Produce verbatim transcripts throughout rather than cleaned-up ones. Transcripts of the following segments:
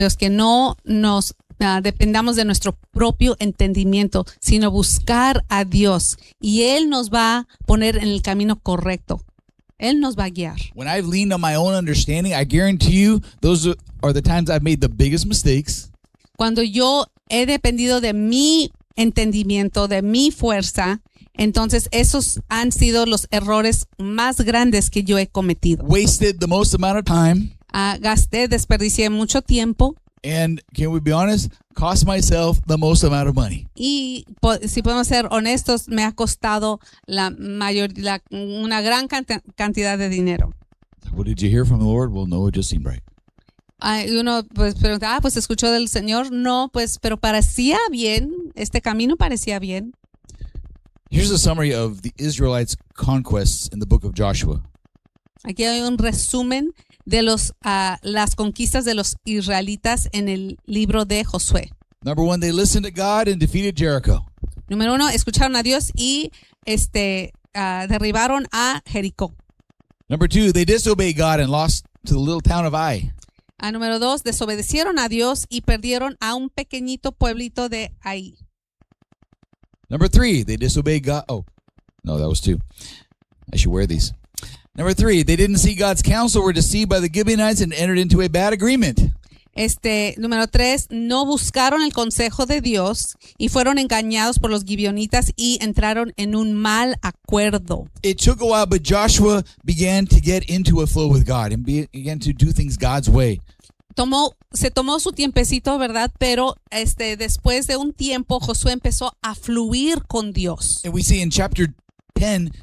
Dios, que no nos uh, dependamos de nuestro propio entendimiento, sino buscar a Dios y Él nos va a poner en el camino correcto. Él nos va a guiar. When I've leaned on my own understanding, I guarantee you those are the times I've made the biggest mistakes. Cuando yo he dependido de mi entendimiento, de mi fuerza, entonces esos han sido los errores más grandes que yo he cometido. Wasted the most amount of time. Uh, gasté, desperdicié mucho tiempo. And can we be honest? Cost myself the most amount of money. Y po- si podemos ser honestos, me ha costado la mayor, la, una gran cant- cantidad de dinero. Well, did you hear from the Lord? Well, no, it just seemed right. Uh, y uno pues pregunta, ah, pues escuchó del Señor. No, pues, pero parecía bien, este camino parecía bien. Here's a summary of the Israelites' conquests in the book of Joshua. Aquí hay un resumen de los uh, las conquistas de los israelitas en el libro de Josué. Number one, they listened to God and defeated Jericho. Número uno, escucharon a Dios y este uh, derribaron a Jericó. Number two, they disobeyed God and lost to the little town of Ai. A número dos, desobedecieron a Dios y perdieron a un pequeñito pueblito de Ai. Number three, they disobeyed God. Oh, no, that was two. I should wear these. Number three, they didn't see God's counsel, were deceived by the Gibeonites and entered into a bad agreement. Este, número tres, no buscaron el consejo de Dios y fueron engañados por los gibeonitas y entraron en un mal acuerdo. It took a while, but Joshua began to get into a flow with God and began to do things God's way. Tomó, se tomó su tiempecito, ¿verdad? Pero este, después de un tiempo, Josué empezó a fluir con Dios. And we see in chapter ten,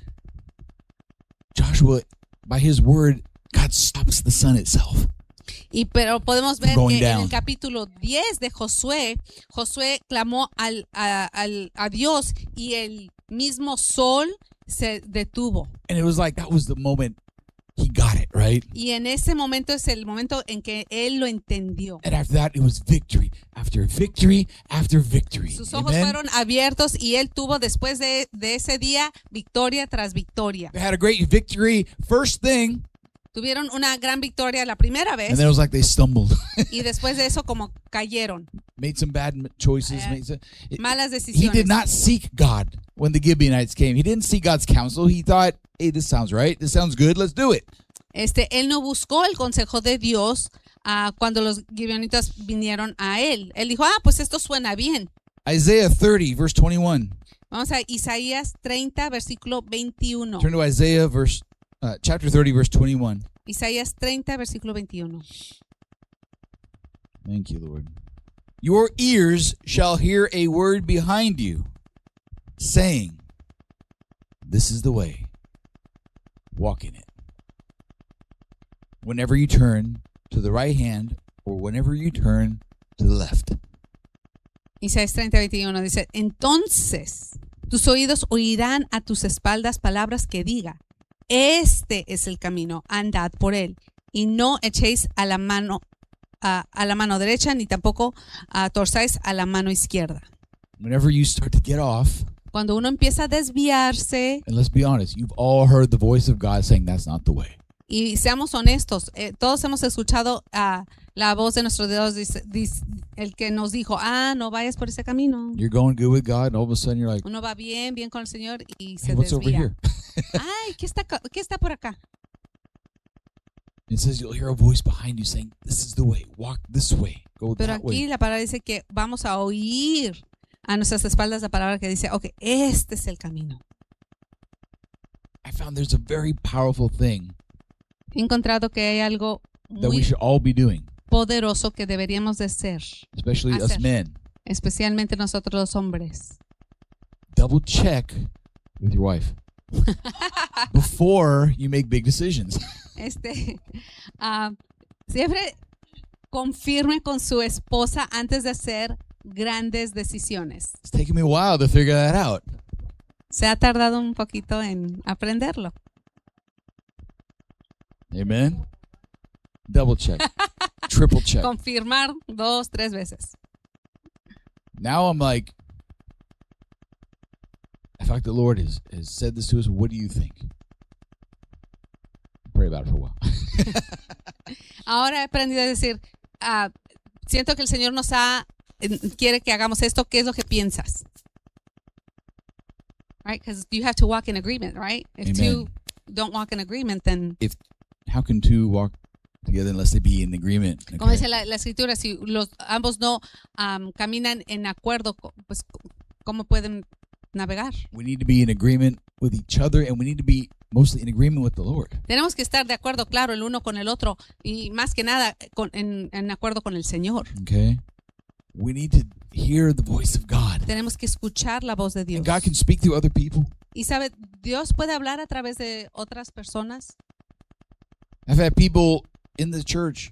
Joshua, by his word, God stops the sun itself. Y pero podemos ver Going que en down. el capítulo diez de Josué, Josué clamó al, a, al, a Dios y el mismo sol se detuvo. And it was like that was the moment he got it, right? Y en ese momento es el momento en que él lo entendió. And after that, it was victory after victory after victory. Sus ojos Amen? fueron abiertos y él tuvo después de, de ese día victoria tras victoria. They had a great victory first thing, Tuvieron una gran victoria la primera and vez then it was like they stumbled, y después de eso como cayeron. made some bad m- choices. Eh, made some, it- Malas he decisiones. did not seek God when the Gibeonites came. He didn't seek God's counsel. He thought, hey, this sounds right. This sounds good. Let's do it. Este, él no buscó el consejo de Dios uh, cuando los gibeonitas vinieron a él. Él dijo, ah, pues esto suena bien. Isaiah thirty, verse twenty-one. Vamos a Isaías treinta, versículo veintiuno. Turn to Isaiah verse, uh, chapter thirty, verse twenty-one. Isaías treinta, versículo veintiuno. Thank you, Lord. Your ears shall hear a word behind you, saying, this is the way. Walk in it. Whenever you turn to the right hand, or whenever you turn to the left. Isaías treinta, veintiuno dice, entonces tus oídos oirán a tus espaldas palabras que diga, este es el camino, andad por él, y no echéis a la mano a, a la mano derecha, ni tampoco uh, torzáis a la mano izquierda. Whenever you start to get off, Cuando uno empieza a desviarse, and let's be honest, you've all heard the voice of God saying that's not the way. y seamos honestos, eh, todos hemos escuchado uh, la voz de nuestro Dios, dice, dice, el que nos dijo, ah, no vayas por ese camino. You're going good with God, and all of a sudden you're like, Uno va bien, bien con el Señor y se hey, what's over desvía. here? Ay, ¿qué está, ca- ¿qué está por acá? It says you'll hear a voice behind you saying, this is the way, walk this way, go Pero that aquí way. la palabra dice que vamos a oír a nuestras espaldas la palabra que dice, ok, este es el camino. I found there's a very powerful thing He encontrado que hay algo that we muy should all be doing, poderoso que deberíamos de ser, especially us Hacer. men. especialmente nosotros los hombres. Double check with your wife before you make big decisions. Este, ah, siempre confirme con su esposa antes de hacer grandes decisiones. It's taken me a while to figure that out. Se ha tardado un poquito en aprenderlo. Amen. Double check, triple check. Confirmar dos, tres veces. Now I'm like, I feel like the Lord has, has said this to us. What do you think? Pray about it for a while. Ahora he aprendido a decir, ah, siento que el Señor nos ha, quiere que hagamos esto, ¿qué es lo que piensas? Right? Because you have to walk in agreement, right? If Amen. two don't walk in agreement, then... If how can two walk together unless they be in agreement? Okay. Como dice la, la escritura, si los ambos no um, caminan en acuerdo, pues ¿cómo pueden navegar? We need to be in agreement with each other, and we need to be mostly in agreement with the Lord. Tenemos que estar de acuerdo, claro, el uno con el otro, y más que nada con, en, en acuerdo con el Señor. Okay? We need to hear the voice of God. Tenemos que escuchar la voz de Dios. And God can speak through other people. Y sabe, Dios puede hablar a través de otras personas. I've had people in the church,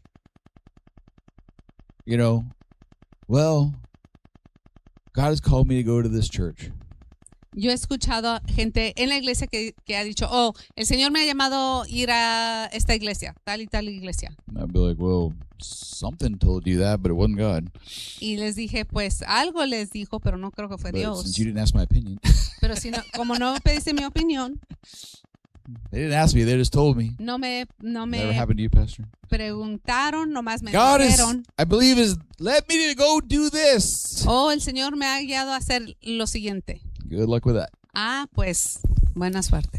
you know, well, God has called me to go to this church. Yo he escuchado gente en la iglesia que, que ha dicho, oh, el Señor me ha llamado a ir a esta iglesia, tal y tal iglesia. And I'd be like, well, something told you that, but it wasn't God. Y les dije, pues algo les dijo, pero no creo que fue But Dios. since you didn't ask my opinion, Pero si no, como no pediste mi opinión, they didn't ask me, they just told me. no me, no Never me happened to you, Pastor? preguntaron, nomás me God is, dijeron, I believe, is let me to go do this. oh, el Señor me ha guiado a hacer lo siguiente. Good luck with that. Ah, pues, buena suerte.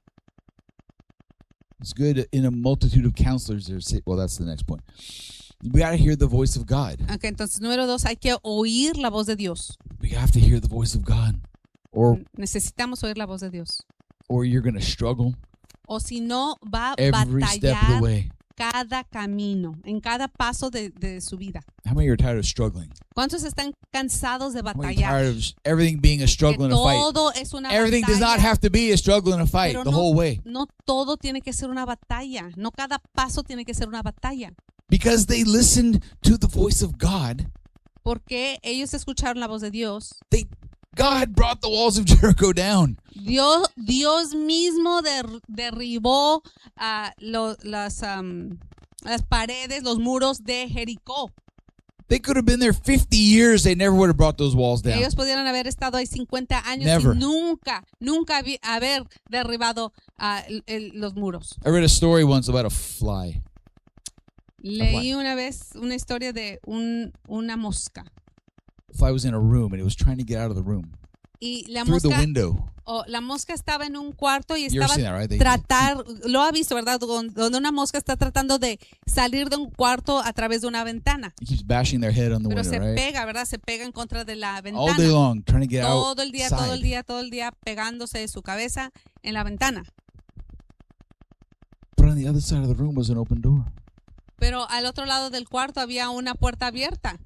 It's good in a multitude of counselors. There's, well, that's the next point. We got to hear the voice of God. Okay, entonces, número dos, hay que oír la voz de Dios. We have to hear the voice of God, or Necesitamos oír la voz de Dios. or you're going to struggle O si no, va a every step of the batallar way. cada camino, en cada paso de, de su vida. How many are tired of struggling? ¿Cuántos están cansados de How many are batallar? tired of sh- everything being a struggle Que and a fight? todo es una Everything does not batalla, have to be a struggle and a fight pero the no, whole way. no todo tiene que ser una batalla. No cada paso tiene que ser una batalla. Because they listened to the voice of God. Porque ellos escucharon la voz de Dios. They God brought the walls of Jericho down. Dios, Dios mismo der- derribó uh, lo- las, um, las paredes, los muros de Jericó. They could have been there fifty years. They never would have brought those walls down. Ellos pudieron haber estado ahí cincuenta años Never. y nunca, nunca habi- haber derribado uh, el- el- los muros. I read a story once about a fly. Leí una vez una historia de un, una mosca. The fly was in a room and it was trying to get out of the room Y la through the mosca, window. oh, la mosca estaba en un cuarto y You ever estaba seen that, right? They- tratar, lo ha visto, ¿verdad? Don- Donde una mosca está tratando de salir de un cuarto a través de una ventana. It keeps bashing their head on the Pero window, se right? pega, ¿verdad? Se pega en contra de la All day ventana. long, trying to get Todo el día, todo el outside. día, todo el día pegándose de su cabeza en la ventana. But on the other side of the room was an open door. Pero al otro lado del cuarto había una puerta abierta.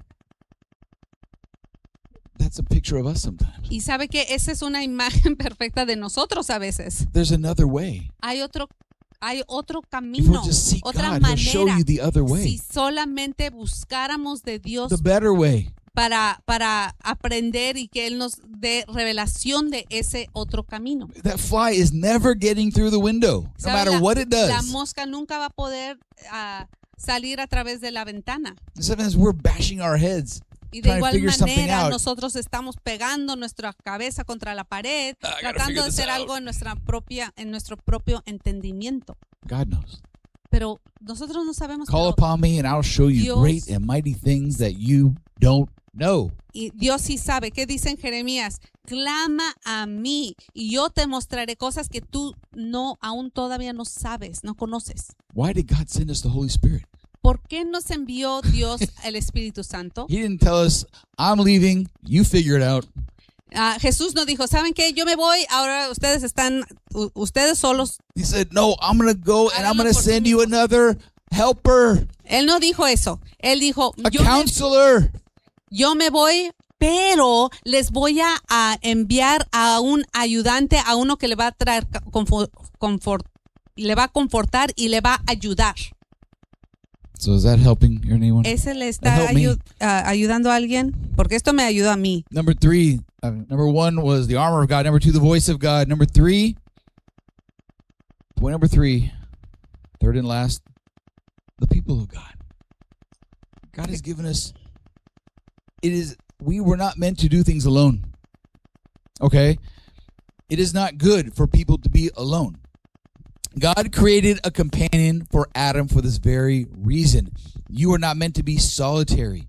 That's a picture of us sometimes. Y sabe que esa es una imagen perfecta de nosotros a veces. There's another way. Hay otro, hay otro If camino, we'll just seek otra God, He'll show manera. you the other Si way, solamente buscáramos de Dios the better way. para, para aprender y que Él nos dé revelación de ese otro camino. That fly is never getting through the window, no ¿Sabe? matter La- what it La does. mosca nunca va a poder ah, salir a través de la ventana. Sometimes we're bashing our heads. Y de Trying to igual figure something manera out. nosotros estamos pegando nuestra cabeza contra la pared, I gotta tratando figure de this hacer out. algo en nuestra propia, en nuestro propio entendimiento. God knows. Pero nosotros no sabemos. Call pero- upon me and I'll show you Dios- great and mighty things that you don't know. Y Dios sí sabe. ¿Qué dice en Jeremías? Clama a mí y yo te mostraré cosas que tú no, aún todavía no sabes, no conoces. Why did God send us the Holy Spirit? ¿Por qué nos envió Dios el Espíritu Santo? He didn't tell us, I'm leaving, you figure it out. Ah, Jesús no dijo, ¿saben qué? Yo me voy, ahora ustedes están, u- ustedes solos. He said, no, I'm going to go and I'm Háganlo going to por sí send you mismos. another helper, Él no dijo eso. Él dijo, a yo me, counselor. yo me voy, pero les voy a, a enviar a un ayudante, a uno que le va a traer confort, confort, le va a confortar y le va a ayudar. So is that helping your anyone? ¿Ese le está Help me. ayu- ah, ayudando a alguien? Porque esto me ayudó a mí. Number three, uh, number one was the armor of God. Number two, the voice of God. Number three, point number three, third and last, the people of God. God has given us, it is, we were not meant to do things alone. Okay? It is not good for people to be alone. God created a companion for Adam for this very reason. You are not meant to be solitary.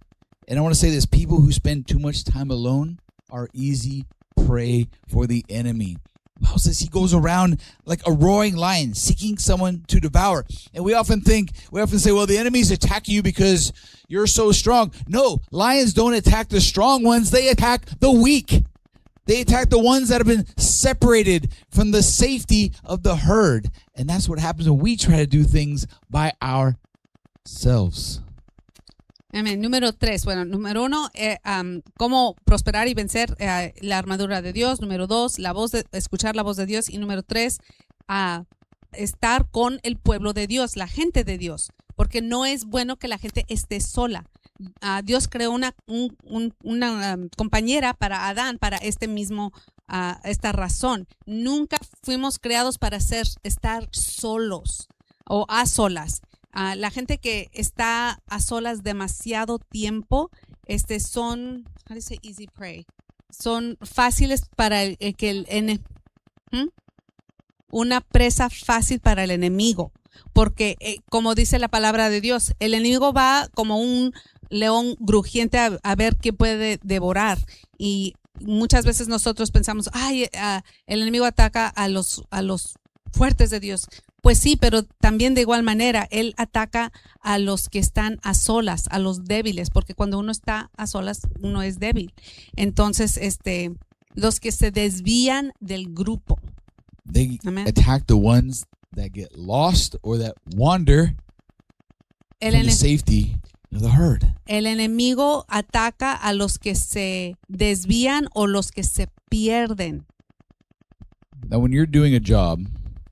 And I want to say this, people who spend too much time alone are easy prey for the enemy. The Bible says he goes around like a roaring lion, seeking someone to devour. And we often think, we often say, well, the enemy's attacking you because you're so strong. No, lions don't attack the strong ones. They attack the weak. They attack the ones that have been separated from the safety of the herd. And that's what happens when we try to do things by ourselves. Amén. Número tres. Bueno, número uno, eh, um, cómo prosperar y vencer eh, la armadura de Dios. Número dos, la voz de, escuchar la voz de Dios. Y número tres, uh, estar con el pueblo de Dios, la gente de Dios. Porque no es bueno que la gente esté sola. Uh, Dios creó una, un, un, una um, compañera para Adán, para este mismo, uh, esta razón. Nunca fuimos creados para ser, estar solos o a solas. Uh, la gente que está a solas demasiado tiempo, este son, how do you say easy prey? Son fáciles para el, el que el ene, ¿hmm? una presa fácil para el enemigo, porque eh, como dice la palabra de Dios, el enemigo va como un león grujiente a, a ver qué puede devorar, y muchas veces nosotros pensamos, ay, uh, el enemigo ataca a los a los fuertes de Dios. Pues sí, pero también de igual manera, él ataca a los que están a solas, a los débiles, porque cuando uno está a solas, uno es débil. Entonces, este, los que se desvían del grupo. They Amen. attack the ones that get lost or that wander El, from the ene- safety of the herd. el enemigo ataca a los que se desvían o los que se pierden. Now, when you're doing a job,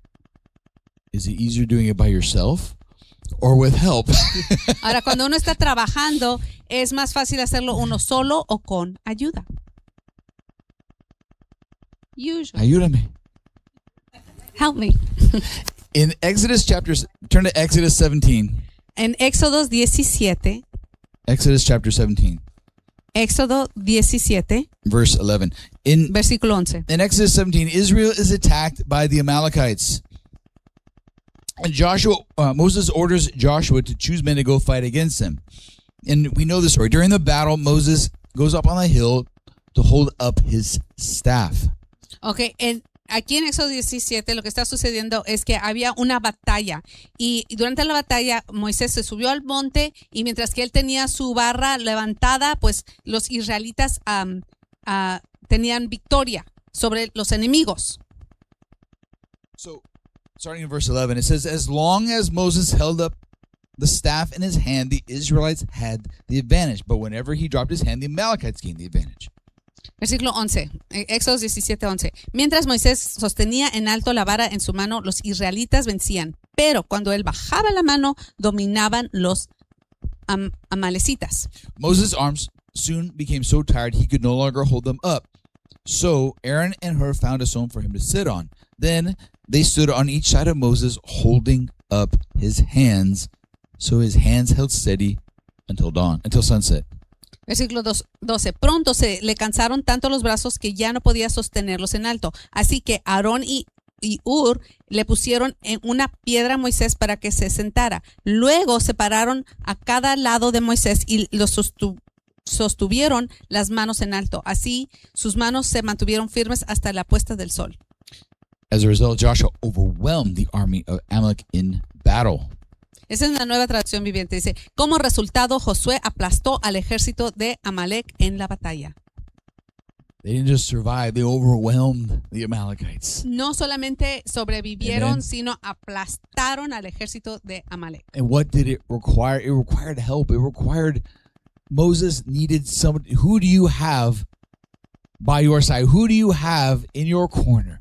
is it easier doing it by yourself or with help? Ahora, cuando uno está trabajando, es más fácil hacerlo uno solo o con ayuda. Usually. Ayúdame. Help me. In Exodus chapters, turn to Exodus seventeen. En Éxodo diecisiete, Exodus chapter seventeen, Éxodo diecisiete, verse eleven. In versículo once. in Exodus seventeen, Israel is attacked by the Amalekites. And Joshua, uh, Moses orders Joshua to choose men to go fight against them. And we know the story. During the battle, Moses goes up on the hill to hold up his staff. Ok, en, aquí en Éxodo diecisiete lo que está sucediendo es que había una batalla y, y durante la batalla Moisés se subió al monte y mientras que él tenía su barra levantada, pues los israelitas um, uh, tenían victoria sobre los enemigos. So, starting in verse eleven, it says, as long as Moses held up the staff in his hand, the Israelites had the advantage. But whenever he dropped his hand, the Amalekites gained the advantage. Versículo once, Éxodo diecisiete, once. Mientras Moisés sostenía en alto la vara en su mano, los israelitas vencían. Pero cuando él bajaba la mano, dominaban los am- amalecitas. Moses' arms soon became so tired he could no longer hold them up. So Aaron and Hur found a stone for him to sit on. Then they stood on each side of Moses, holding up his hands. So his hands held steady until dawn, until sunset. Versículo doce. Pronto se le cansaron tanto los brazos que ya no podía sostenerlos en alto. Así que Aarón y, y Hur le pusieron en una piedra a Moisés para que se sentara. Luego se pararon a cada lado de Moisés y los sostu- sostuvieron las manos en alto. Así sus manos se mantuvieron firmes hasta la puesta del sol. As a result, Joshua overwhelmed the army of Amalek in battle. Esa es una nueva traducción viviente. Dice, como resultado, Josué aplastó al ejército de Amalek en la batalla. They didn't just survive, they overwhelmed the Amalekites. No solamente sobrevivieron, Amen. sino aplastaron al ejército de Amalek. And what did it require? It required help. It required, Moses needed somebody. Who do you have by your side? Who do you have in your corner?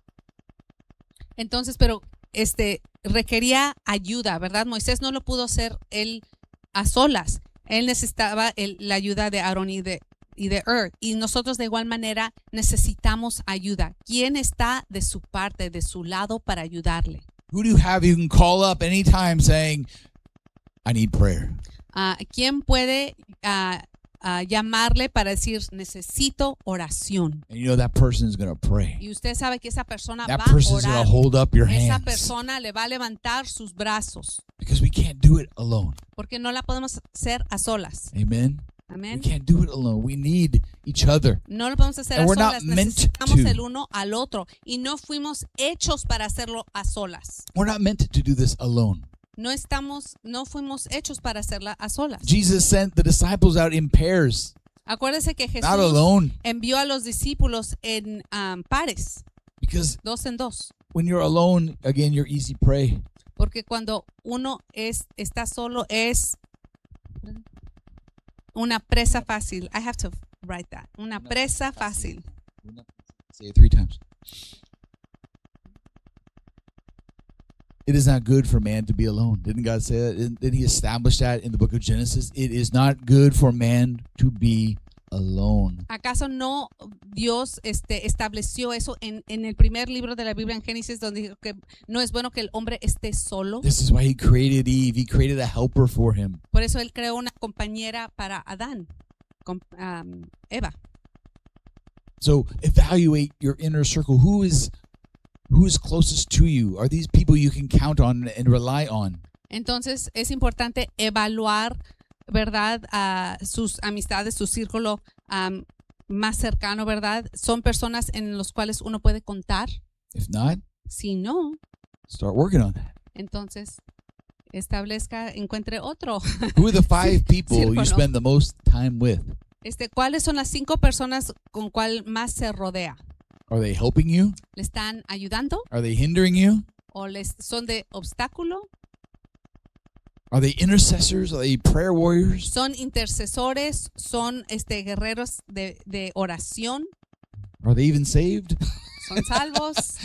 Entonces, pero este requería ayuda, ¿verdad? Moisés no lo pudo hacer él a solas. Él necesitaba el, la ayuda de Aarón y de, y de Hur. Y nosotros de igual manera necesitamos ayuda. ¿Quién está de su parte, de su lado para ayudarle? Who do you have you can call up anytime saying, I need prayer? Uh, ¿Quién puede uh, uh, llamarle para decir, necesito oración? And you know that person is going to pray. Y usted sabe que esa persona That va a person is going orar. to hold up your Esa hands. persona le va a levantar sus brazos. Because we can't do it alone. Porque no la podemos hacer a solas. Amen. We Amén. can't do it alone. We need each other. No lo podemos hacer And a we're not solas. meant Necesitamos to. el uno al otro. Y no fuimos hechos para hacerlo a solas. We're not meant to do this alone. No estamos, no fuimos hechos para hacerla a solas. Jesus sent the disciples out in pairs, Acuérdese que not Jesús alone. envió a los discípulos en um, pares, Because dos en dos. when you're alone, again, you're easy prey. Porque cuando uno es, está solo es una presa fácil. I have to write that. Una presa fácil. Say it three times. It is not good for man to be alone. Didn't God say that? Didn't, didn't he establish that in the book of Genesis? It is not good for man to be alone. ¿Acaso no Dios este, estableció eso en, en el primer libro de la Biblia en Génesis, donde dijo que no es bueno que el hombre esté solo? This is why he created Eve. He created a helper for him. Por eso él creó una compañera para Adán, com- um, Eva. So evaluate your inner circle. Who is who is closest to you? Are these people you can count on and rely on? Entonces es importante evaluar, ¿verdad? A sus amistades, su círculo um, más cercano, ¿verdad? Son personas en los cuales uno puede contar. If not, Si no, start working on that. entonces establezca, encuentre otro. Who are the five people Círculo. you spend the most time with? Este, ¿cuáles son las cinco personas con cual más se rodea? Are they helping you? ¿Le están ayudando Are they hindering you? o les son de obstáculo? Are they intercessors? Are they prayer warriors? ¿Son intercesores? ¿Son este, guerreros de, de oración? Are they even saved? ¿Son salvos?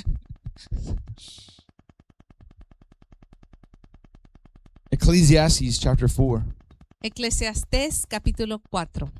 Ecclesiastes chapter four, Eclesiastés capítulo cuatro,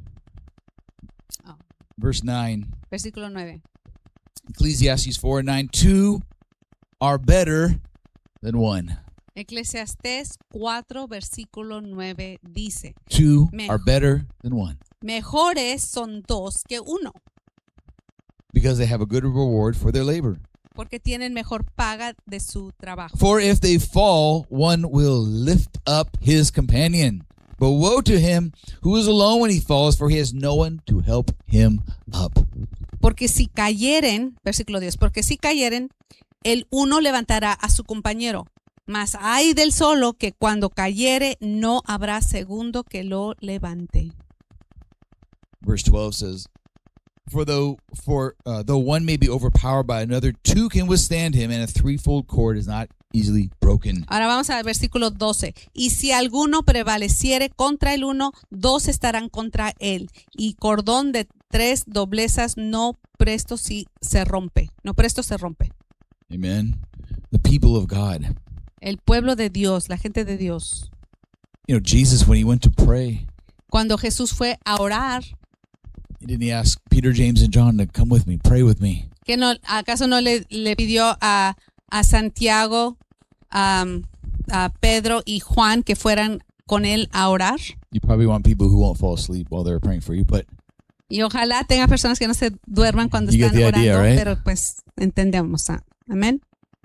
verse nine. versículo nueve. Ecclesiastes four and nine. Two are better than one. Eclesiastés cuatro, versículo nueve dice, Two Mejor. are better than one mejores son dos que uno, because they have a good reward for their labor. porque tienen mejor paga de su trabajo. For if they fall, one will lift up his companion. But woe to him who is alone when he falls, for he has no one to help him up. Porque si cayeren, versículo diez, porque si cayeren, el uno levantará a su compañero, mas ay del solo que cuando cayere no habrá segundo que lo levante. Verse twelve says, For though for uh, though one may be overpowered by another, two can withstand him, and a threefold cord is not easily broken. Ahora vamos al versículo doce. Y si alguno prevaleciere contra el uno, dos estarán contra él. Y cordón de tres doblezas no presto si se rompe. No presto se rompe. Amen. The people of God. El pueblo de Dios, la gente de Dios. You know, Jesus, when he went to pray, Cuando Jesús fue a orar, didn't he ask Peter, James, and John to come with me, pray with me? ¿que no, acaso no le, le pidió a, a Santiago, um, a Pedro y Juan que fueran con él a orar? You probably want people who won't fall asleep while they're praying for you, but Y ojalá tenga personas que no se duerman cuando You get están the orando, idea, right? pero pues entendemos. ¿ah? Amén.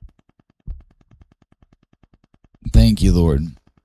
thank you, Lord.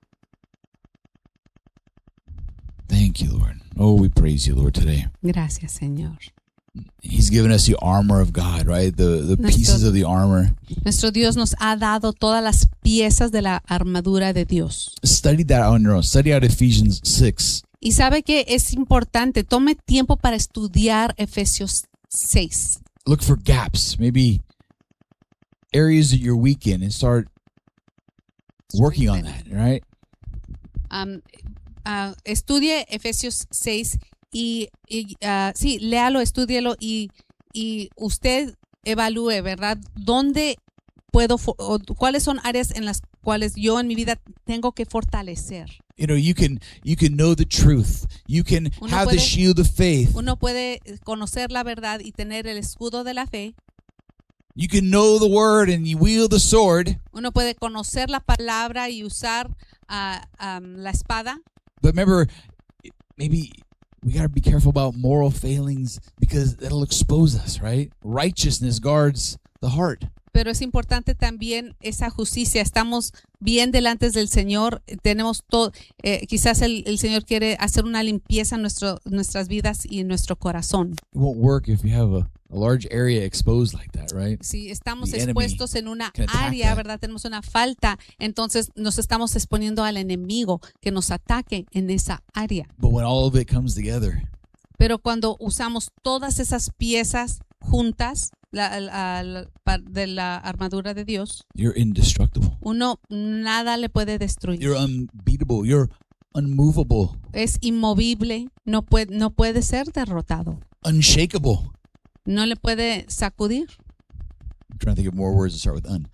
Thank you, Lord. Oh, we praise you, Lord, today. Gracias, Señor. He's given us the armor of God, right? The the Nuestro- pieces of the armor. Nuestro Dios nos ha dado todas las piezas de la armadura de Dios. Study that on your own. Study out Ephesians six. Y sabe que es importante, tome tiempo para estudiar Efesios seis. Look for gaps, maybe areas that you're weak in, and start working on that, right? Um, ah, estudie Efesios seis y, y ah, sí, léalo, estúdielo y, y usted evalúe, ¿verdad? ¿Dónde puedo, fo- o cuáles son áreas en las cuales yo en mi vida tengo que fortalecer? You know, you can you can know the truth. You can Uno have the puede- shield of faith. Uno puede conocer la verdad y tener el escudo de la fe. You can know the word and you wield the sword. Uno puede conocer la palabra y usar ah, am, la espada. But remember, maybe we got to be careful about moral failings because that'll expose us, right? Righteousness guards the heart. pero es importante también esa justicia. Estamos bien delante del Señor, tenemos todo, eh, quizás el, el Señor quiere hacer una limpieza en nuestro, nuestras vidas y en nuestro corazón. It won't work if you have a, a large area exposed like that, right? Si estamos The enemy expuestos en una can attack área, that. ¿verdad? Tenemos una falta, entonces nos estamos exponiendo al enemigo que nos ataque en esa área. But when all of it comes together, Pero cuando usamos todas esas piezas juntas la, la- la- pa- de la armadura de Dios, you're indestructible. uno nada le puede destruir. You're unbeatable. You're unmovable, Es inmovible, no puede, no puede ser derrotado, unshakable. no le puede sacudir. I'm trying to think of more words that start with un.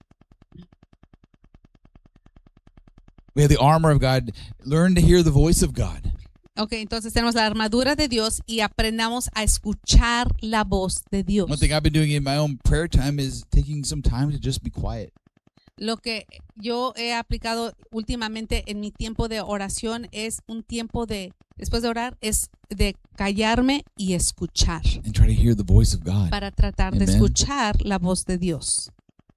We have the armor of God. Learn to hear the voice of God. Ok, entonces tenemos la armadura de Dios y aprendamos a escuchar la voz de Dios. One thing I've been doing in my own prayer time is taking some time to just be quiet. Lo que yo he aplicado últimamente en mi tiempo de oración es un tiempo de, después de orar, es de callarme y escuchar and try to hear the voice of God. para tratar de Amen. escuchar la voz de Dios.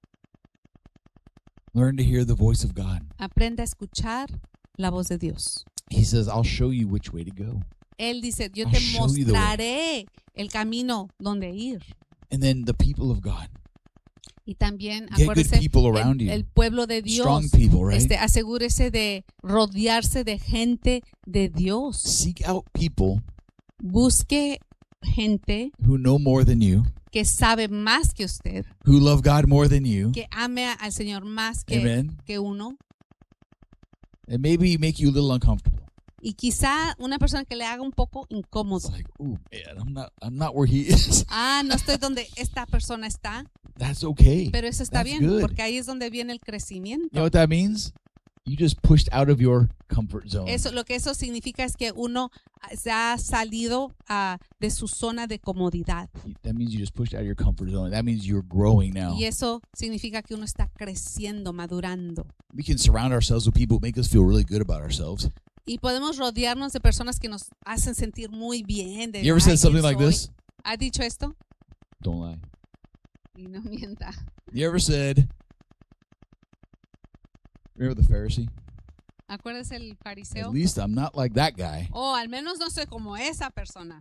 Learn to hear the voice of God. Aprenda a escuchar la voz de Dios. He says, I'll show you which way to go. Él dice, yo I'll te show you the way. mostraré el camino donde ir. And then the people of God. Y también Get good acuérdese, people around el, you. el pueblo de Dios, Strong people, right? este, asegúrese de rodearse de gente de Dios. Seek out people Busque gente who know more than you, que sabe más que usted, who love God more than you, que ame al Señor más que, Amen. que uno. and maybe make you a little uncomfortable. Y quizá una persona que le haga un poco It's incómodo. like, ooh, man, I'm not, I'm not where he is. Ah, no estoy donde esta persona está, That's okay. pero eso está That's bien, good. porque ahí es donde viene el crecimiento. You know what that means? You just pushed out of your comfort zone. Eso, lo que eso significa es que uno se ha salido ah, de su zona de comodidad. That means you just pushed out of your comfort zone. That means you're growing now. Y eso significa que uno está creciendo, madurando. We can surround ourselves with people who make us feel really good about ourselves. Y podemos rodearnos de personas que nos hacen sentir muy bien. De, You ever "Ay, said something ¿quién like soy?". this? ¿Ha dicho esto? Don't lie. Y no mienta. You ever said, remember the Pharisee? ¿Acuerdas el At fariseo? least I'm not like that guy. Oh, al menos no soy como esa persona.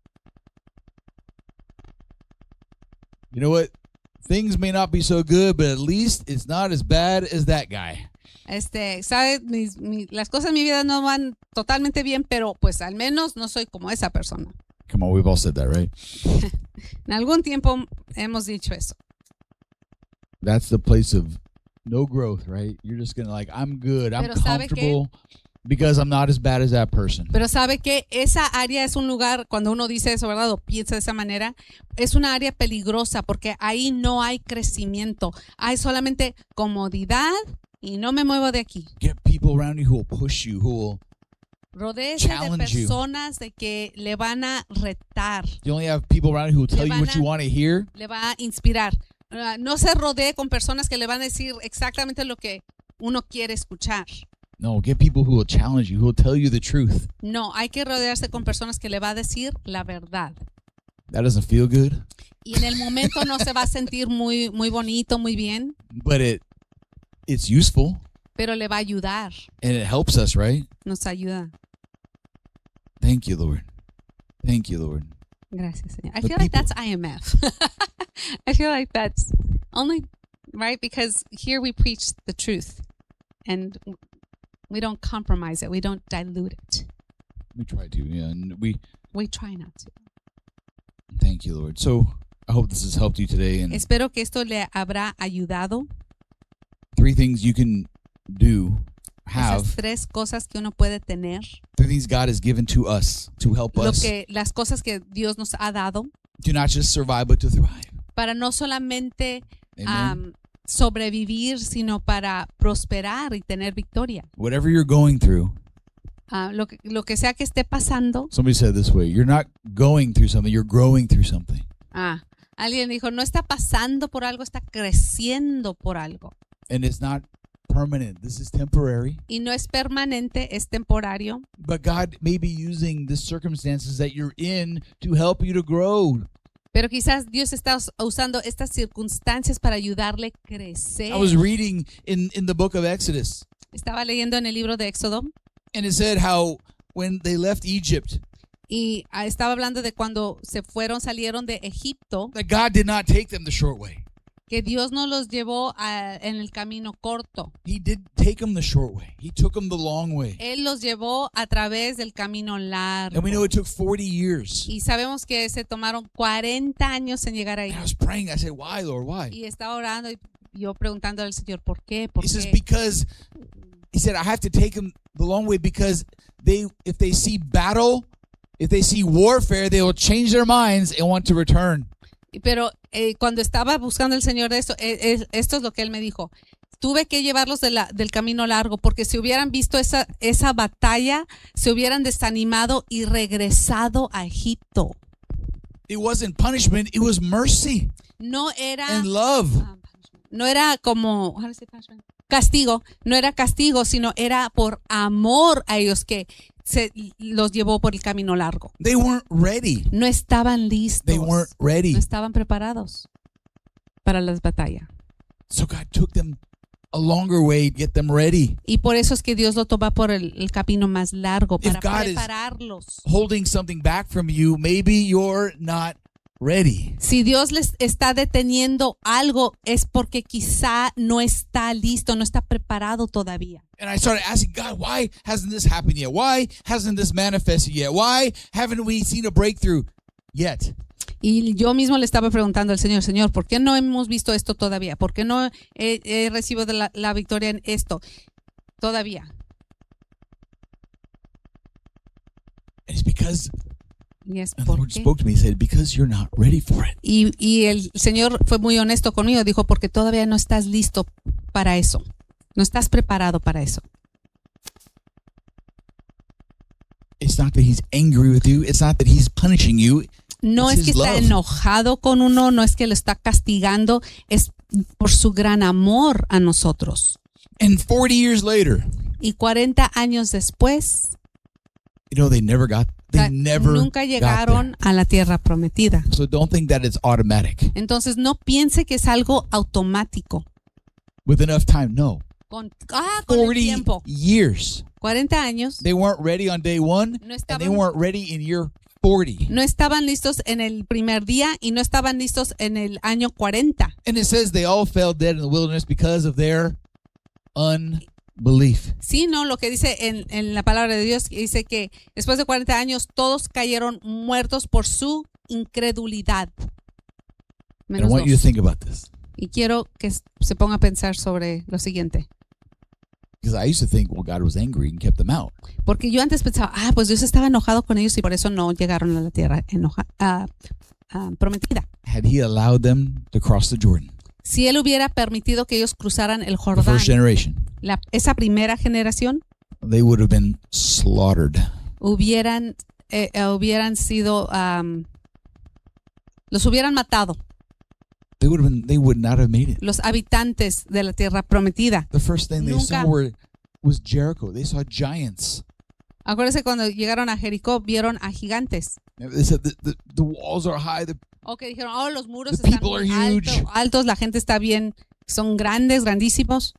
You know what? Things may not be so good, but at least it's not as bad as that guy. Este, ¿sabe? Mis- mi- las cosas en mi vida no van totalmente bien, pero pues al menos no soy como esa persona. Come on, we've all said that, right? En algún tiempo hemos dicho eso. That's the place of no growth, right? You're just going to like, I'm good. I'm Pero ¿sabe qué? comfortable because I'm not as bad as that person. Pero sabe que esa área es un lugar, cuando uno dice eso, ¿verdad? O piensa de esa manera, es una área peligrosa porque ahí no hay crecimiento. Hay solamente comodidad y no me muevo de aquí. Get people around you who will push you, who will, Rodéese de Challenge you. personas de que le van a retar, you only have people around you who will tell you what van you a- want to hear. le va a inspirar. Ah, no se rodee con personas que le van a decir exactamente lo que uno quiere escuchar. No, get people who will challenge you, who will tell you the truth. No, hay que rodearse con personas que le va a decir la verdad. That doesn't feel good, Y en el momento no se va a sentir muy, muy bonito, muy bien, but it it's useful pero le va a ayudar. and it helps us, right? Nos ayuda. Thank you, Lord. Thank you, Lord. Gracias, Señor. I The feel like people- that's I M F. I feel like that's only right because here we preach the truth and we don't compromise it. We don't dilute it. We try to, yeah, and we We try not to. thank you, Lord. So I hope this has helped you today. And Espero que esto le habrá ayudado. three things you can do, have, Esas tres cosas que uno puede tener. three things God has given to us to help Lo us que, las cosas que Dios nos ha dado to not just survive, but to thrive. para no solamente Amen. um, sobrevivir, sino para prosperar y tener victoria. Whatever you're going through, Ah, lo, que, lo que sea que esté pasando. somebody said it this way, you're not going through something, you're growing through something. Ah, alguien dijo, no está pasando por algo, está creciendo por algo. And it's not permanent. This is temporary. Y no es permanente, es temporario. But God may be using the circumstances that you're in to help you to grow. Pero quizás Dios está us- usando estas circunstancias para ayudarle a crecer. I was reading in, in the book of Exodus, Estaba leyendo en el libro de Éxodo and it said how when they left Egypt, y ah, estaba hablando de cuando se fueron, salieron de Egipto, that God did not take them the short way. que Dios no los llevó a- en el camino corto. He did take them the short way. He took them the long way. Él los llevó a través del camino largo. And we know it took forty years. Y sabemos que se tomaron cuarenta años en llegar ahí. And I was praying. I said, why, Lord, why? Y estaba orando y yo preguntando al Señor, ¿por qué? ¿Por He says, qué? because, he said, I have to take them the long way because they, if they see battle, if they see warfare, they will change their minds and want to return. Pero eh, cuando estaba buscando el Señor de esto, eh, eh, esto es lo que Él me dijo. Tuve que llevarlos de la, del camino largo, porque si hubieran visto esa, esa batalla, se hubieran desanimado y regresado a Egipto. It wasn't punishment, it was mercy No era, and love. ah, no era como how do you say punishment? Castigo, no era castigo, sino era por amor a ellos que se los llevó por el camino largo. They weren't ready. No estaban listos. They weren't ready. No estaban preparados para las batallas. So God took them a longer way to get them ready. Y por eso es que Dios lo toma por el, el camino más largo, If para God is- prepararlos. Holding something back from you, maybe you're not ready. Si Dios les está deteniendo algo, es porque quizá no está listo, no está preparado todavía. And I started asking God, why hasn't this happened yet? Why hasn't this manifested yet? Why haven't we seen a breakthrough yet? Y yo mismo le estaba preguntando al Señor, Señor, ¿por qué no hemos visto esto todavía? ¿Por qué no he, he recibido la, la victoria en esto todavía? And it's because, Y es and the por Lord qué. spoke to me, he said, because you're not ready for it. Y, y el Señor fue muy honesto conmigo, dijo, porque todavía no estás listo para eso, no estás preparado para eso. It's not that he's angry with you. It's not that he's punishing you. No It's es que his está love. enojado con uno, no es que lo está castigando, es por su gran amor a nosotros. And forty years later, Y cuarenta años después, you know, they never got, they ca- never nunca got llegaron a la tierra prometida. there. So don't think that it's automatic. Entonces no piense que es algo automático. With enough time, no. Con, ah, con el forty tiempo. years. cuarenta años. They weren't ready on day one, No and they estaban, weren't ready in year forty. no estaban listos en el primer día y no estaban listos en el año cuarenta. And it says they all fell dead in the wilderness because of their unbelief. Sí, no, lo que dice en, en la palabra de Dios, dice que después de cuarenta años todos cayeron muertos por su incredulidad. And I Menos want you to dos. think about this. Y quiero que s- se ponga a pensar sobre lo siguiente. Because I used to think, well, God was angry and kept them out. Porque yo antes pensaba, ah, pues Dios estaba enojado con ellos y por eso no llegaron a la tierra enoja, ah, ah, prometida. Had he allowed them to cross the Jordan, Si Él hubiera permitido que ellos cruzaran el the Jordán, first generation, la- esa primera generación, they would have been slaughtered. hubieran, eh, eh, hubieran sido, am, los hubieran matado, They would have been. They would not have made it. los habitantes de la tierra prometida. The first thing they Nunca. saw were was Jericho. They saw giants. Acuérdense cuando llegaron a Jericó, vieron a gigantes. They said the, the, the walls are high. The, O que dijeron, oh, los muros The están people are muy huge. alto- altos, la gente está bien, son grandes, grandísimos.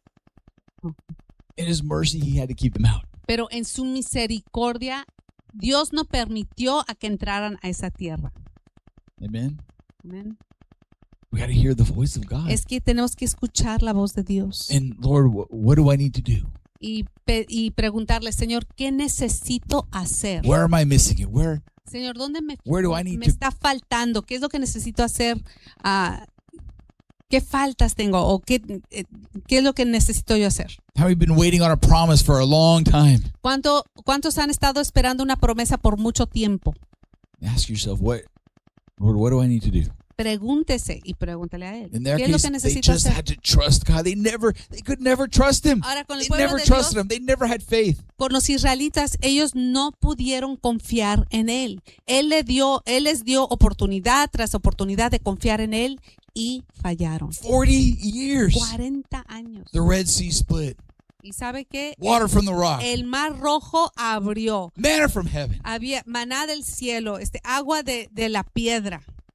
in his mercy, he had to keep them out. Pero en su misericordia, Dios no permitió a que entraran a esa tierra. Amen. Amén. We got to hear the voice of God. Es que tenemos que escuchar la voz de Dios And Lord, what, what do I need to do? y, pe- y preguntarle, Señor, ¿qué necesito hacer? Where am I missing it? Where Señor, ¿dónde me, Where do I need me to- está faltando? ¿Qué es lo que necesito hacer? Ah, ¿Qué faltas tengo? ¿O qué, eh, qué es lo que necesito yo hacer? have you been waiting on a promise for a long time? ¿Cuánto, ¿Cuántos han estado esperando una promesa por mucho tiempo? Ask yourself, what, Lord, what do I need to do? Pregúntese y pregúntale a Él. In their ¿Qué es lo case, que they necesito just hacer? had to trust God. They never, they could never trust Him. Ahora, con el They pueblo never de trusted Dios, Him. They never had faith. con los israelitas, ellos no pudieron confiar en Él. Él, le dio, él les dio oportunidad tras oportunidad de confiar en Él y fallaron. Forty years. cuarenta años. The Red Sea split. ¿Y sabe qué? Water from the rock. El mar rojo abrió. Manna from heaven. Había maná del cielo, este, agua de, de la piedra.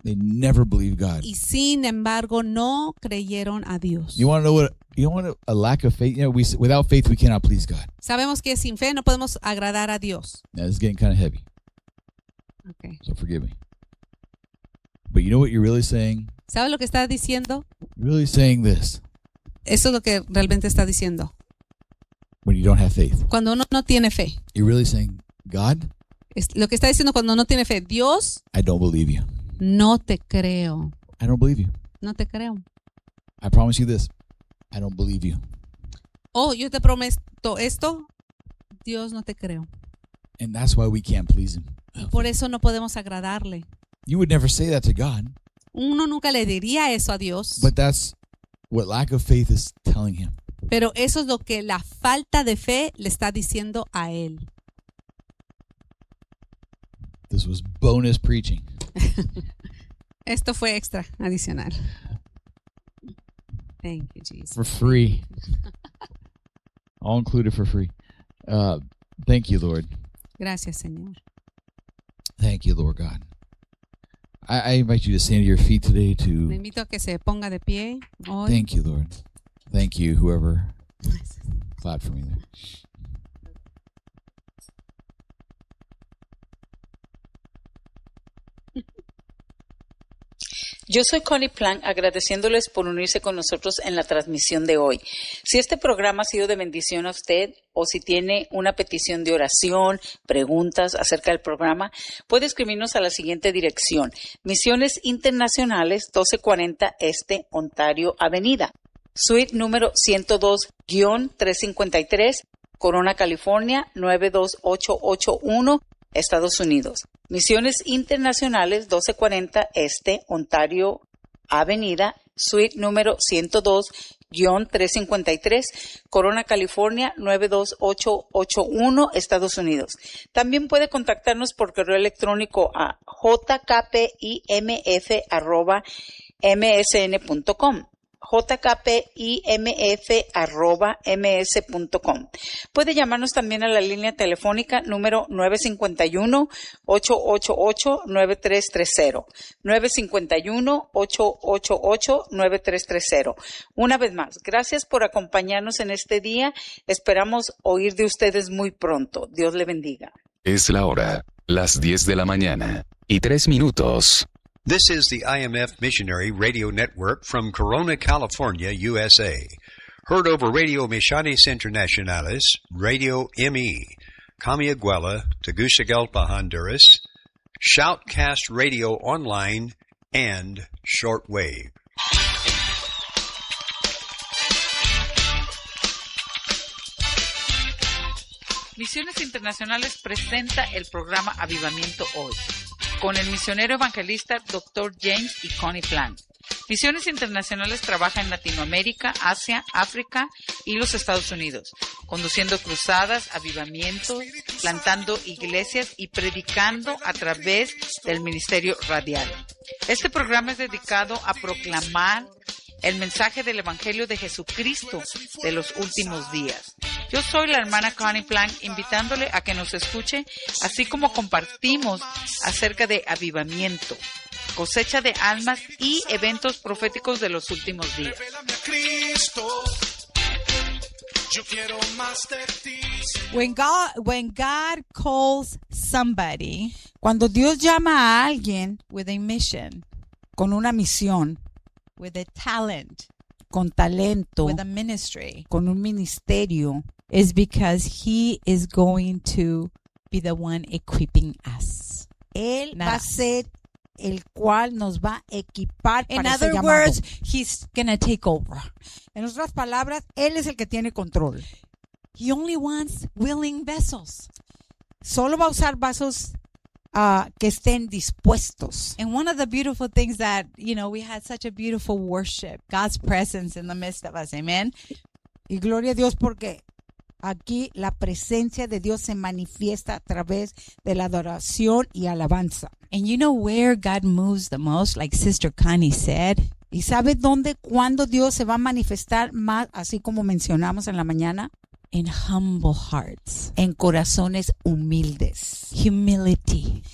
They never believed God. y sin embargo no creyeron a Dios. You want to know what? You want a, a lack of faith? You know, we without faith we cannot please God. Sabemos que sin fe no podemos agradar a Dios. Now, this is getting kind of heavy, Okay. so forgive me. But you know what you're really saying? ¿Sabe lo que está diciendo? You're really saying this Eso es lo que realmente está diciendo. when you don't have faith. Cuando uno no tiene fe. You're really saying, God, Es lo que está diciendo cuando no tiene fe. Dios, I don't believe you. no te creo. I don't believe you. No te creo. I promise you this. I don't believe you. Oh, yo te prometo esto. Dios, no te creo. And that's why we can't please him. Y por eso no podemos agradarle. You would never say that to God, Uno nunca le diría eso a Dios. but that's what lack of faith is telling him. Pero eso es lo que la falta de fe le está diciendo a él. This was bonus preaching. Esto fue extra, adicional. Thank you, Jesus. For free. All included for free. Uh, thank you, Lord. Gracias, Señor. Thank you, Lord God. I, I invite you to stand to your feet today Le to invito a que se ponga de pie hoy. thank you, Lord. Thank you, whoever clapped for me there. Yo soy Connie Plank, agradeciéndoles por unirse con nosotros en la transmisión de hoy. Si este programa ha sido de bendición a usted o si tiene una petición de oración, preguntas acerca del programa, puede escribirnos a la siguiente dirección: Misiones Internacionales, doce cuarenta Este Ontario Avenida, suite número ciento dos guión trescientos cincuenta y tres, Corona, California, nueve dos ocho ocho uno, Estados Unidos. Misiones Internacionales, doce cuarenta Este Ontario Avenida, suite número ciento dos guión trescientos cincuenta y tres, Corona, California, nueve dos ocho ocho uno, Estados Unidos. También puede contactarnos por correo electrónico a j k p i m f arroba m s n punto com. j k p i m f arroba m s punto com. Puede llamarnos también a la línea telefónica número nueve cinco uno, ocho ocho ocho, nueve tres tres cero. nueve cinco uno, ocho ocho ocho, nueve tres tres cero. Una vez más, gracias por acompañarnos en este día. Esperamos oír de ustedes muy pronto. Dios le bendiga. Es la hora, las diez de la mañana y tres minutos. This is the I M F Missionary Radio Network from Corona, California, U S A. Heard over Radio Misiones Internacionales, Radio M E, Camiguela, Tegucigalpa, Honduras, Shoutcast Radio Online, and Shortwave. Misiones Internacionales presenta el programa Avivamiento Hoy, con el misionero evangelista doctor James y Connie Plank. Misiones Internacionales trabaja en Latinoamérica, Asia, África y los Estados Unidos, conduciendo cruzadas, avivamientos, plantando iglesias y predicando a través del ministerio radial. Este programa es dedicado a proclamar el mensaje del Evangelio de Jesucristo de los últimos días. Yo soy la hermana Connie Plank, invitándole a que nos escuche, así como compartimos acerca de avivamiento, cosecha de almas y eventos proféticos de los últimos días. When God, when God calls somebody, cuando Dios llama a alguien with a mission, con una misión, with a talent, con talento, with a ministry, con un ministerio, is because He is going to be the one equipping us. Él va a ser el cual nos va a equipar para ese llamado. In other words, He's gonna take over. En otras palabras, Él es el que tiene control. He only wants willing vessels. Solo va a usar vasos uh, que estén dispuestos. And one of the beautiful things that, you know, we had such a beautiful worship, God's presence in the midst of us. Amen. Y gloria a Dios porque aquí la presencia de Dios se manifiesta a través de la adoración y alabanza. And you know where God moves the most, like Sister Connie said? ¿Y sabe dónde, cuándo Dios se va a manifestar más, así como mencionamos en la mañana? In humble hearts. En corazones humildes. Humility.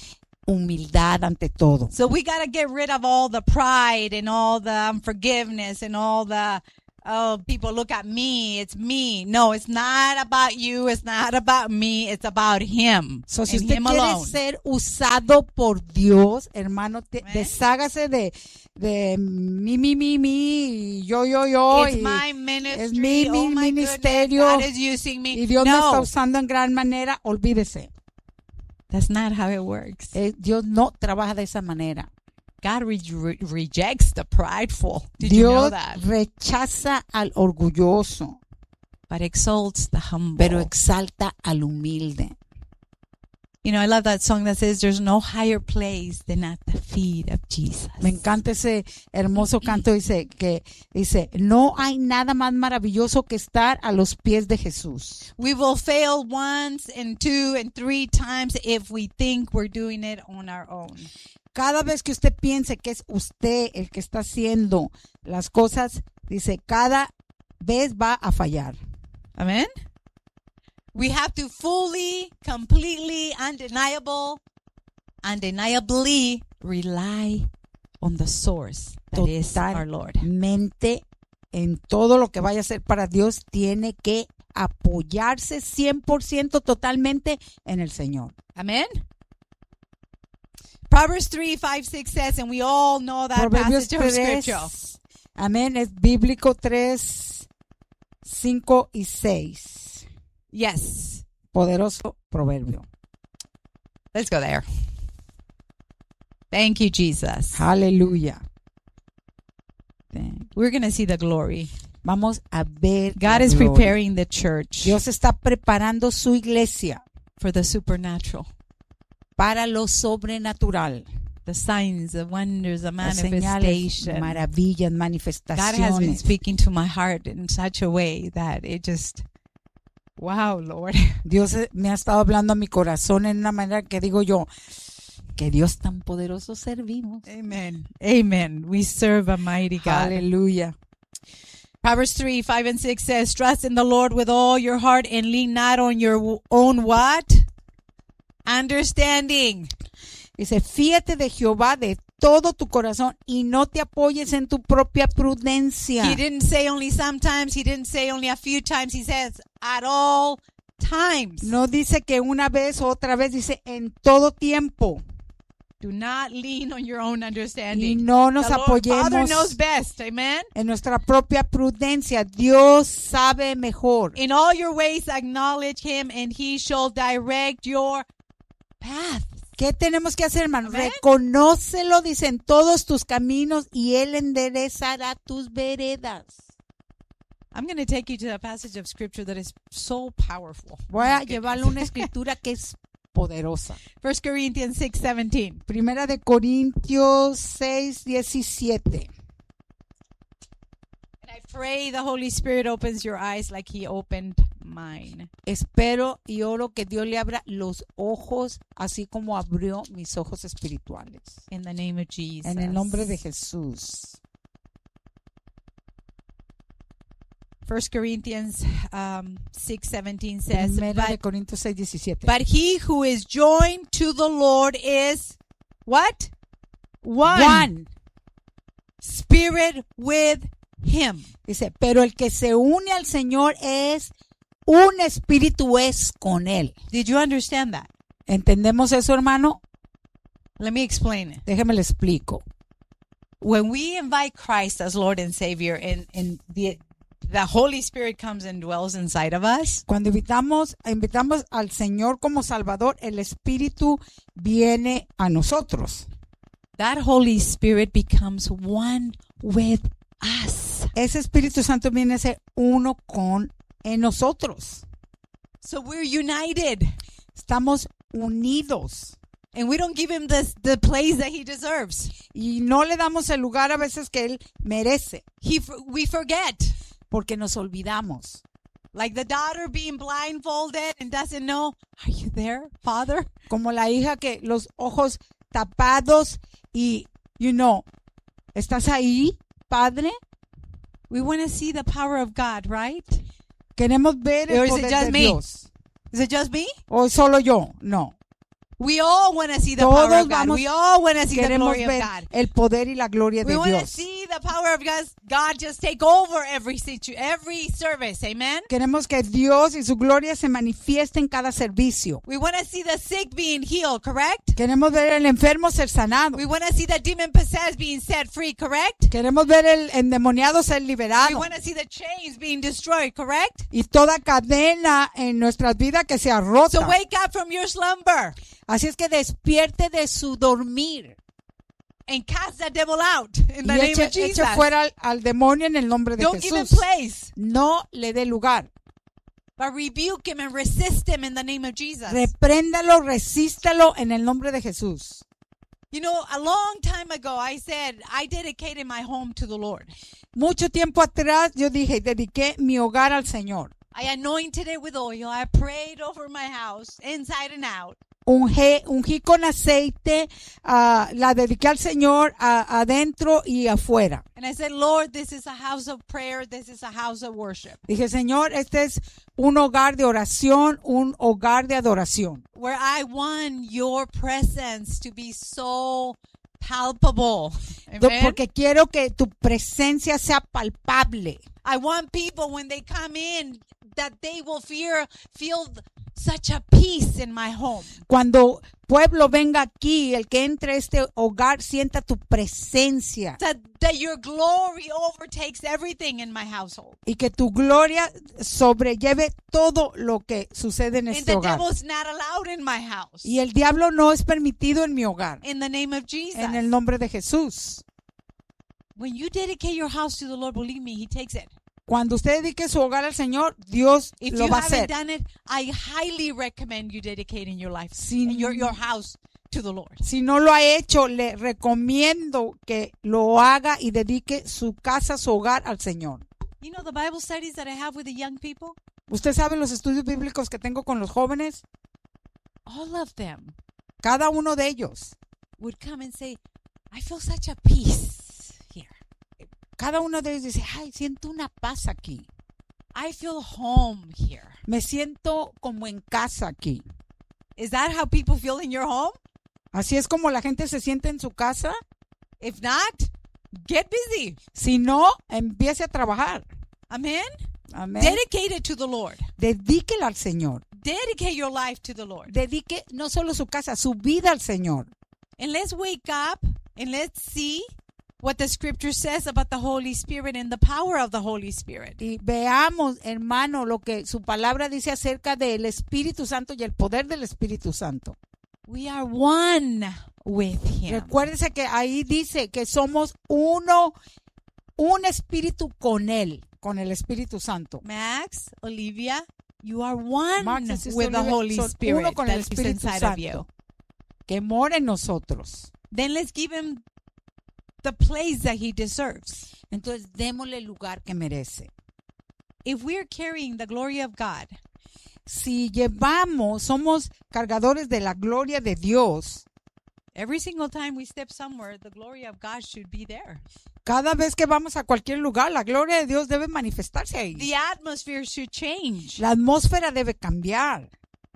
humildad ante todo. So we got to get rid of all the pride and all the unforgiveness and all the, oh, people look at me, it's me. No, it's not about you, it's not about me, it's about him. So, si and usted him quiere alone. ser usado por Dios, hermano, te- Amen. deshágase de, de mi, mi, mi, mi, y yo, yo, yo. It's y, my ministry. es mi, mi oh my ministerio, goodness, God is using me. y Dios me está no, usando en gran manera. Olvídese. that's not how it works. Eh, Dios no trabaja de esa manera. God re- re- rejects the prideful. Did you know Dios that? rechaza al orgulloso, But exalts the humble. pero exalta al humilde. You know, I love that song that says there's no higher place than at the feet of Jesus. Me encanta ese hermoso canto, dice que dice, no hay nada más maravilloso que estar a los pies de Jesús. We will fail once and two and three times if we think we're doing it on our own. Cada vez que usted piense que es usted el que está haciendo las cosas, dice, cada vez va a fallar. Amen? We have to fully, completely, undeniable, undeniably rely on the source that is our Lord. Totalmente en todo lo que vaya a hacer para Dios, tiene que apoyarse cien por ciento totalmente en el Señor. Amen? Proverbs three, five, six says, and we all know that Proverbios passage of tres, scripture. amén, es bíblico tres, cinco y seis. Yes. Poderoso proverbio. Let's go there. Thank you, Jesus. Aleluya. We're going to see the glory. Vamos a ver. God la is gloria. preparing the church Dios está preparando su iglesia for the supernatural, para lo sobrenatural. the signs, the wonders, the Las señales, manifestation. maravillas, God has been manifestaciones. speaking to my heart in such a way that it just, wow, Lord. Dios me ha estado hablando a mi corazón en una manera que digo yo, que Dios tan poderoso servimos. Amen. Amen. We serve a mighty God. Aleluya. Proverbs three, five, and six says, trust in the Lord with all your heart and lean not on your own what? Understanding. Dice, fíjate de Jehová de todo tu corazón y no te apoyes en tu propia prudencia. He didn't say only sometimes. He didn't say only a few times. He says at all times. No dice que una vez o otra vez, dice en todo tiempo. Do not lean on your own Y understanding. no nos The Lord, Father apoyemos knows best. Amen. en nuestra propia prudencia. Dios sabe mejor. In all your ways acknowledge him and he shall direct your path. ¿Qué tenemos que hacer, hermano? Amén. Reconócelo, dice, en todos tus caminos y Él enderezará tus veredas. I'm going to take you to a passage of scripture that is so powerful. Voy a llevarle una escritura que es poderosa. First Corinthians six seventeen. Primera de Corintios seis, diecisiete. And I pray the Holy Spirit opens your eyes like he opened mine. Espero y oro que Dios le abra los ojos, así como abrió mis ojos espirituales. In the name of Jesus. En el nombre de Jesús. First Corinthians um, six seventeen says, Primera de but, Corintios seis, diecisiete. but he who is joined to the Lord is what? One. Juan Spirit with him. dice, pero el que se une al Señor es un espíritu es con Él. Did you understand that? ¿Entendemos eso, hermano? Let me explain it. Déjeme le explico. When we invite Christ as Lord and Savior and, and the, the Holy Spirit comes and dwells inside of us, Cuando invitamos, invitamos al Señor como Salvador, el Espíritu viene a nosotros. that Holy Spirit becomes one with us. Ese Espíritu Santo viene a ser uno con en nosotros. So we're united. Estamos unidos. And we don't give him the, the place that he deserves. Y no le damos el lugar a veces que Él merece, He, we forget. porque nos olvidamos. Like the daughter being blindfolded and doesn't know, are you there, Father? Como la hija que los ojos tapados y, you know, ¿estás ahí, Padre? We want to see the power of God, right? Queremos ver Or el is it poder just de me? Dios. Is it just me? ¿O solo yo? No. We all want to see the Todos power of God. vamos- We all want to see the Queremos glory of ver God. el poder y la gloria de We want to Dios. see the power of God, God just take over every situ- every service. Amen. Queremos que Dios y su gloria se manifieste en cada servicio. We want to see the sick being healed, correct? Queremos ver el enfermo ser sanado. We want to see the demon possessed being set free, correct? Queremos ver el endemoniado ser We liberado. want to see the chains being destroyed, correct? Y toda cadena en nuestras vidas que sea So rota. wake up from your slumber Así es que despierte de su dormir. and cast that devil out in the Y name eche, of Jesus. eche fuera al, al demonio en el nombre de Don't give him Jesús. place, No le dé lugar. but rebuke him and resist him in the name of Jesus. Repréndalo, resístalo en el nombre de Jesús. You know, a long time ago, I said I dedicated my home to the Lord. Mucho tiempo atrás yo dije, dediqué mi hogar al Señor. I anointed it with oil. I prayed over my house, inside and out. Ungí, ungí con aceite, ah, la dediqué al Señor a- adentro y afuera. And I said, Lord, this is a house of prayer. This is a house of worship. Dije, Señor, este es un hogar de oración, un hogar de adoración. Where I want your presence to be so palpable. Do- Amen? Porque quiero que tu presencia sea palpable. I want people when they come in that they will fear, feel such a peace in my home. Cuando pueblo venga aquí, el que entre a este hogar sienta tu presencia That, that your glory overtakes everything in my household. y que tu gloria sobrelleve todo lo que sucede en And este the hogar. devil's not allowed in my house. Y el diablo no es permitido en mi hogar. In the name of Jesus. En el nombre de Jesús. When you dedicate your house to the Lord, believe me, He takes it. Cuando usted dedique su hogar al Señor, Dios If lo you va a haven't hacer. done it, I highly recommend you dedicating your life Si- and your, your house to the Lord. Si no lo ha hecho, le recomiendo que lo haga y dedique su casa, su hogar al Señor. You know the Bible studies that I have with the young people? Usted sabe los estudios bíblicos que tengo con los jóvenes. All of them Cada uno de ellos, would come and say, I feel such a peace here. cada uno de ellos dice, ay, siento una paz aquí. I feel home here. Me siento como en casa aquí. Is that how people feel in your home? Así es como la gente se siente en su casa. If not, get busy. Si no, empiece a trabajar. Amen? Amén. Dedicate it to the Lord. Dedíquela al Señor. Dedicate your life to the Lord. Dedique no solo su casa, su vida al Señor. And let's wake up and let's see what the scripture says about the Holy Spirit and the power of the Holy Spirit. Y veamos, hermano, lo que su palabra dice acerca del Espíritu Santo y el poder del Espíritu Santo. We are one with Him. Recuérdese que ahí dice que somos uno, un espíritu con Él, con el Espíritu Santo. Max, Olivia, you are one Max y Sister with the Olivia Holy son Spirit uno con el that's Espíritu inside of you. Santo, que mora en nosotros. Then let's give Him the place that He deserves. Entonces, démosle el lugar que merece. If we're carrying the glory of God, Si llevamos, somos cargadores de la gloria de Dios, every single time we step somewhere, the glory of God should be there. cada vez que vamos a cualquier lugar, la gloria de Dios debe manifestarse ahí. The atmosphere should change. La atmósfera debe cambiar.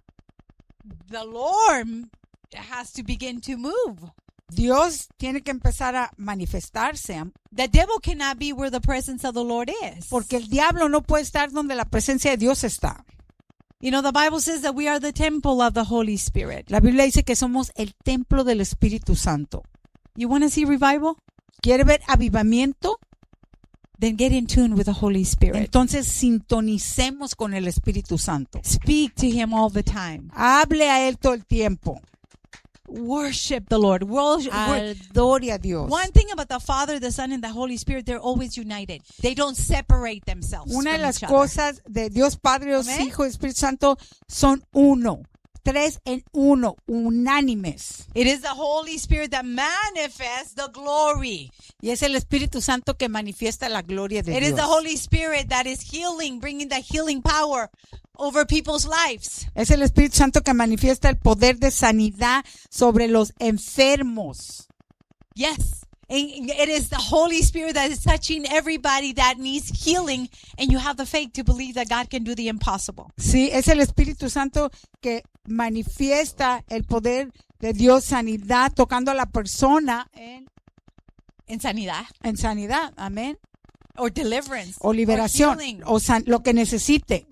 The Lord has to begin to move. Dios tiene que empezar a manifestarse, The devil cannot be where the presence of the Lord is. porque el diablo no puede estar donde la presencia de Dios está. You know, the Bible says that we are the temple of the Holy Spirit. La Biblia dice que somos el templo del Espíritu Santo. You want to see revival? ¿Quiere ver avivamiento? Then get in tune with the Holy Spirit. Entonces sintonicemos con el Espíritu Santo. Speak to Him all the time. Hable a Él todo el tiempo. Worship the Lord. Worship. Adore a Dios. One thing about the Father, the Son, and the Holy Spirit, they're always united. They don't separate themselves Una de from las each other. cosas de Dios Padre, Dios Amén. Hijo y Espíritu Santo son uno. Tres en uno, unánimes. It is the Holy Spirit that manifests the glory. Y es el Espíritu Santo que manifiesta la gloria de It is Dios. the Holy Spirit that is healing, bringing the healing power over people's lives. Es el Espíritu Santo que manifiesta el poder de sanidad sobre los enfermos. Yes. And it is the Holy Spirit that is touching everybody that needs healing, and you have the faith to believe that God can do the impossible. Sí, es el Espíritu Santo que manifiesta el poder de Dios, sanidad, tocando a la persona en, En sanidad, en sanidad. Amén. or deliverance, O liberación, or healing. o san- lo que necesite.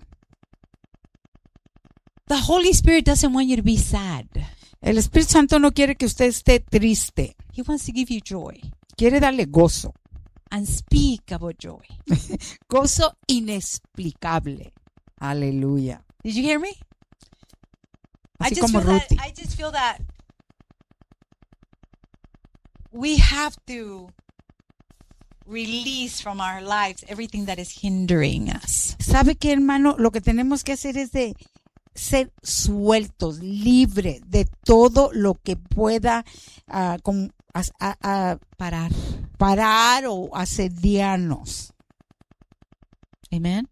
The Holy Spirit doesn't want you to be sad. El Espíritu Santo no quiere que usted esté triste. He wants to give you joy Quiere darle gozo. unspeakable joy. Gozo inexplicable. Aleluya. Did you hear me? I Así just como feel that, Ruthie. I just feel that we have to release from our lives everything that is hindering us. ¿Sabe qué, hermano? Lo que tenemos que hacer es de ser sueltos, libres de todo lo que pueda ah, como, as- a- a- Parar. parar o asediarnos. Amen.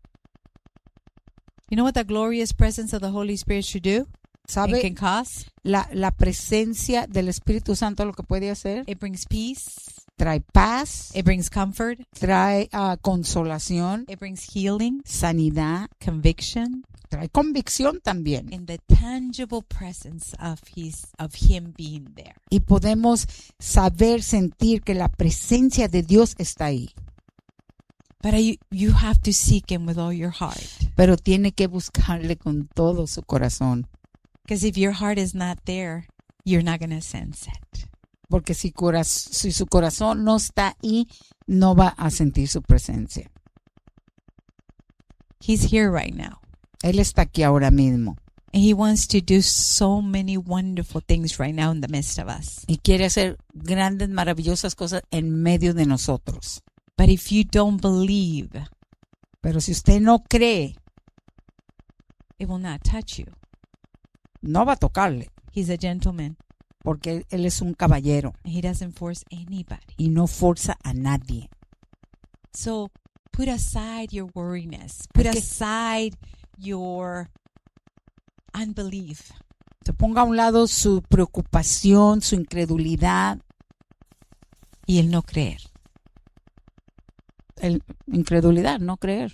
You know what the glorious presence of the Holy Spirit should do? It ¿Sabe? can cause. La, la presencia del Espíritu Santo lo que puede hacer, It brings peace. trae paz, It brings comfort. trae ah, consolación, It brings healing, sanidad, conviction, trae convicción también. in the tangible presence of his of him being there. Y podemos saber, sentir que la presencia de Dios está ahí. But you, you have to seek him with all your heart. Pero tiene que buscarle con todo su corazón. Because if your heart is not there, you're not going to sense it. Porque si, coraz- si su corazón no está ahí, no va a sentir su presencia. He's here right now. Él está aquí ahora mismo And he wants to do so many wonderful things right now in the midst of us. y quiere hacer grandes, maravillosas cosas en medio de nosotros. But if you don't believe, Pero si usted no cree, it will not touch you. no va a tocarle, He's a gentleman. porque Él es un caballero And he doesn't force anybody. y no forza a nadie. So put aside your worriness. Put Hay que- aside your unbelief. Se ponga a un lado su preocupación, su incredulidad, Y el no creer. el, incredulidad, no creer.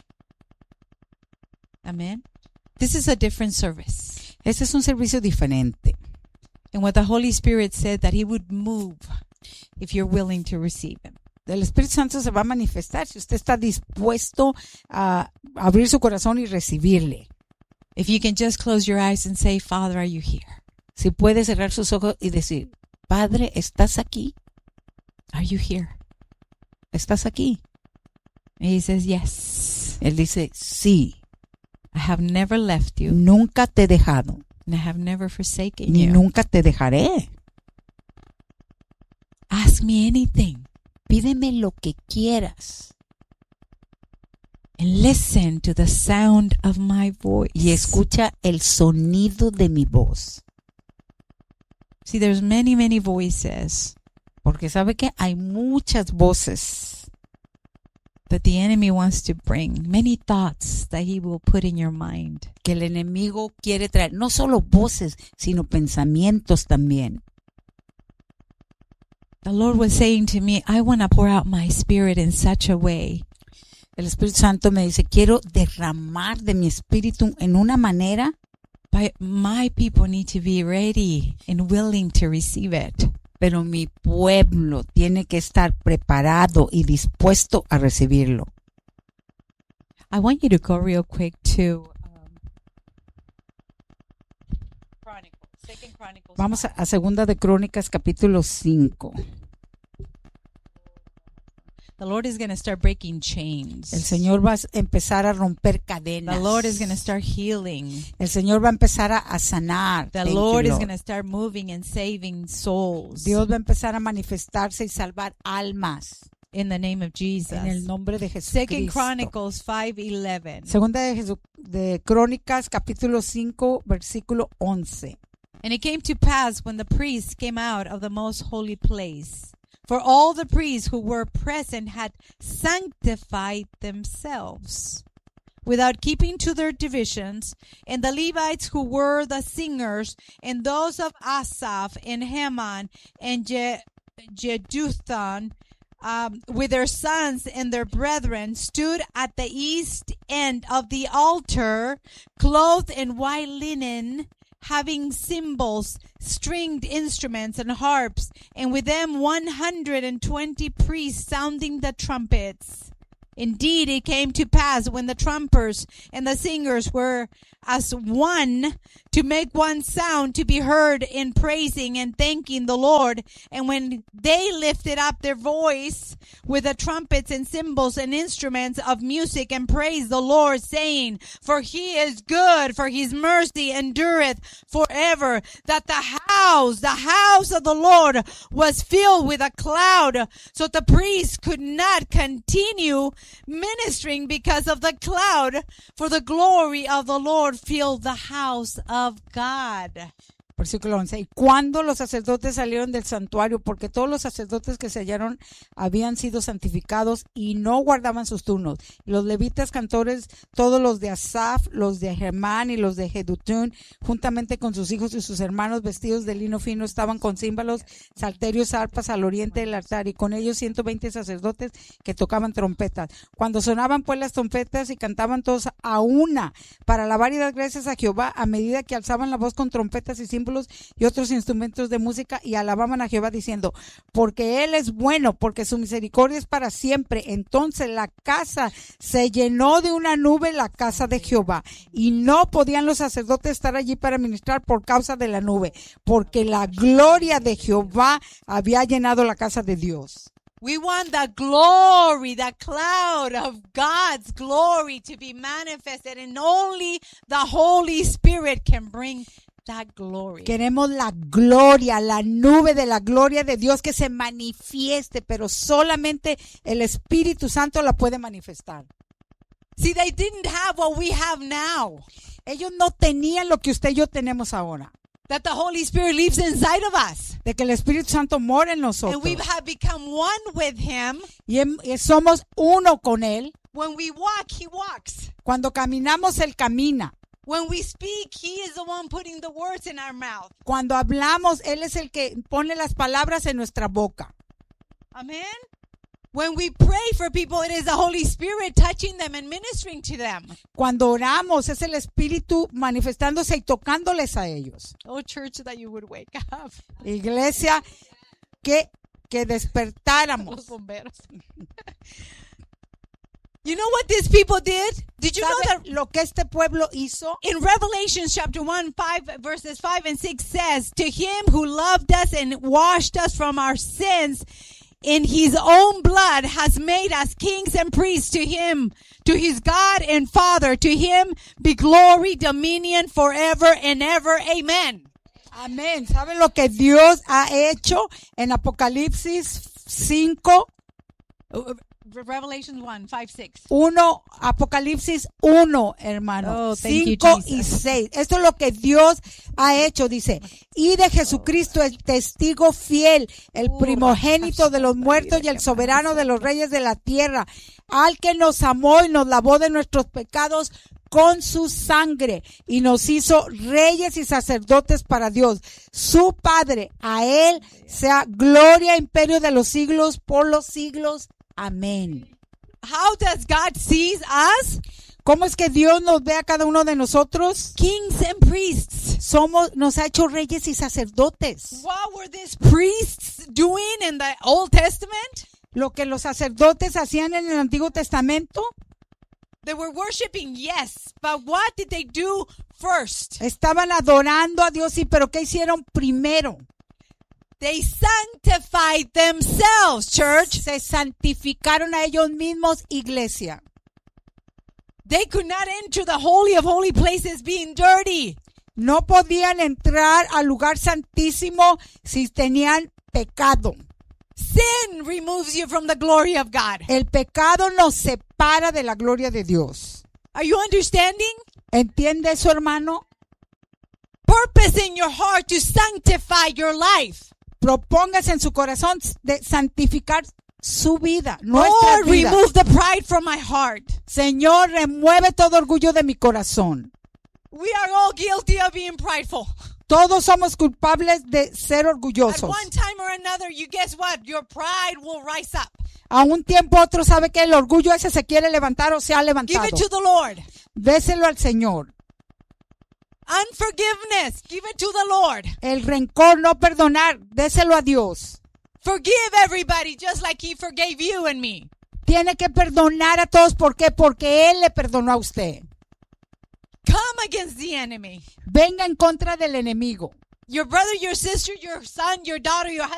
Amen. This is a different service. Este es un servicio diferente. And what the Holy Spirit said that he would move if you're willing to receive him. El Espíritu Santo se va a manifestar si usted está dispuesto a abrir su corazón y recibirle. If you can just close your eyes and say, Father, are you here? Si puede cerrar sus ojos y decir, Padre, ¿estás aquí? Are you here? ¿Estás aquí? And he says, yes. Él dice, sí, I have never left you nunca te he dejado, and I have never forsaken ni you. nunca te dejaré. Ask me anything Pídeme lo que quieras and listen to the sound of my voice. y escucha el sonido de mi voz. See, there's many, many voices Porque sabe que hay muchas voces that the enemy wants to bring, many thoughts that he will put in your mind. que el enemigo quiere traer, no solo voces, sino pensamientos también. The Lord was saying to me, I want to pour out my spirit in such a way El Espíritu Santo me dice, quiero derramar de mi espíritu en una manera, but my people need to be ready and willing to receive it. pero mi pueblo tiene que estar preparado y dispuesto a recibirlo. I want you to go real quick to um, Chronicles, Second Chronicles. Vamos a, a Segunda de Crónicas, capítulo cinco. The Lord is going to start breaking chains. El Señor va a empezar a romper The cadenas. Lord is going to start healing. El Señor va a empezar a, a sanar. The Thank you, Lord is Lord. going to start moving and saving souls. Dios va a empezar a manifestarse y salvar almas In the name of Jesus. en el nombre de Second Jesucristo. Chronicles five eleven. Segunda de, Jesu- de Crónicas, capítulo cinco, versículo once. And it came to pass when the priests came out of the most holy place, for all the priests who were present had sanctified themselves without keeping to their divisions, and the Levites who were the singers, and those of Asaph and Heman and Je- Jeduthun, um, with their sons and their brethren, stood at the east end of the altar, clothed in white linen, having cymbals, stringed instruments, and harps, and with them one hundred and twenty priests sounding the trumpets. Indeed, it came to pass when the trumpers and the singers were as one to make one sound to be heard in praising and thanking the Lord. And when they lifted up their voice with the trumpets and cymbals and instruments of music and praised the Lord, saying, For he is good, for his mercy endureth forever. That the house, the house of the Lord was filled with a cloud, so the priests could not continue ministering because of the cloud, for the glory of the Lord filled the house of God. Versículo once. Y cuando los sacerdotes salieron del santuario, porque todos los sacerdotes que se hallaron habían sido santificados y no guardaban sus turnos. Los levitas cantores, todos los de Asaf, los de Germán y los de Jedutún, juntamente con sus hijos y sus hermanos vestidos de lino fino, estaban con címbalos, salterios, arpas al oriente del altar, y con ellos ciento veinte sacerdotes que tocaban trompetas. Cuando sonaban pues las trompetas y cantaban todos a una para alabar y dar gracias a Jehová, a medida que alzaban la voz con trompetas y címbalos y otros instrumentos de música, y alababan a Jehová diciendo, porque él es bueno, porque su misericordia es para siempre. Entonces la casa se llenó de una nube, la casa de Jehová, y no podían los sacerdotes estar allí para ministrar por causa de la nube, porque la gloria de Jehová había llenado la casa de Dios. We want the glory, the cloud of God's glory to be manifested, and only the Holy Spirit can bring that glory. Queremos la gloria, la nube de la gloria de Dios que se manifieste, pero solamente el Espíritu Santo la puede manifestar. See, they didn't have what we have now. Ellos no tenían lo que usted y yo tenemos ahora. That the Holy Spirit lives inside of us. De que el Espíritu Santo mora en nosotros. And we have become one with Him. Y, em, y somos uno con Él. When we walk, He walks. Cuando caminamos, Él camina. When we speak, He is the one putting the words in our mouth. Cuando hablamos, Él es el que pone las palabras en nuestra boca. Amen. When we pray for people, it is the Holy Spirit touching them and ministering to them. Cuando oramos, es el Espíritu manifestándose y tocándoles a ellos. Oh, church, that you would wake up. Iglesia, que, que despertáramos. Los bomberos. You know what these people did? Did you know that lo que este pueblo hizo? In Revelation chapter one, five, verses five and six says, to Him who loved us and washed us from our sins in His own blood has made us kings and priests to Him, to His God and Father. To Him be glory, dominion forever and ever. Amen. Amén. ¿Saben lo que Dios ha hecho en Apocalipsis cinco? Revelation one, five, six. uno, Apocalipsis uno, hermano. Oh, thank cinco you, y seis. Esto es lo que Dios ha hecho, dice. Y de Jesucristo, el testigo fiel, el primogénito de los muertos y el soberano de los reyes de la tierra, al que nos amó y nos lavó de nuestros pecados con su sangre y nos hizo reyes y sacerdotes para Dios, su Padre. A Él sea gloria e imperio de los siglos por los siglos. Amén. How does God see us? ¿Cómo es que Dios nos ve a cada uno de nosotros? Kings and priests. Somos, nos ha hecho reyes y sacerdotes. What were these priests doing in the Old Testament? Lo que los sacerdotes hacían en el Antiguo Testamento. They were worshiping, yes, but what did they do first? Estaban adorando a Dios, sí, pero ¿qué hicieron primero? They sanctified themselves, church. Se santificaron a ellos mismos, iglesia. They could not enter the holy of holy places being dirty. No podían entrar al lugar santísimo si tenían pecado. Sin removes you from the glory of God. El pecado nos separa de la gloria de Dios. Are you understanding? ¿Entiende eso, hermano? Purpose in your heart to sanctify your life. Propóngase en su corazón de santificar su vida, nuestra Lord, vida. remove the pride from my heart. Señor, remueve todo orgullo de mi corazón. We are all guilty of being prideful. Todos somos culpables de ser At orgullosos. one time or another, you guess what? Your pride will rise up. A un tiempo otro sabe que el orgullo ese se quiere levantar o se ha Give levantado. it to the Lord. Déselo al Señor. Unforgiveness, give it to the Lord. El rencor, no perdonar, déselo a Dios. Forgive everybody just like He forgave you and me. Tiene que perdonar a todos. ¿Por qué? Porque Él le perdonó a usted. Come against the enemy. Venga en contra del enemigo. Your brother, your sister, your son, your daughter, your husband.